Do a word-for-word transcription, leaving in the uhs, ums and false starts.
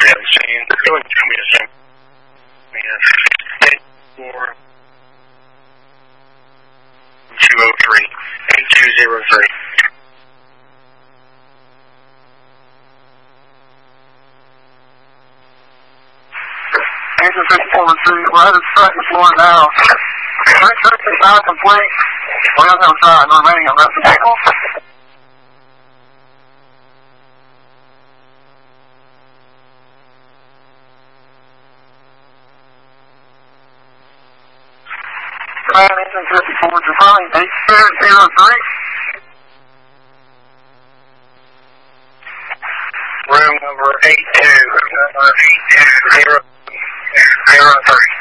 I'm saying, go ahead and tell me a second. eight four two oh three, eight two zero three. Engine fifty-four three, we're at the second floor now. First search is now complete. We're on the outside, remaining on rest vehicle. Command engine fifty-four, define eight two zero three. Room number eight two, room number eight two zero zero three.